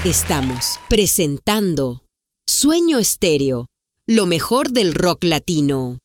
Estamos presentando Sueño Estéreo, lo mejor del rock latino.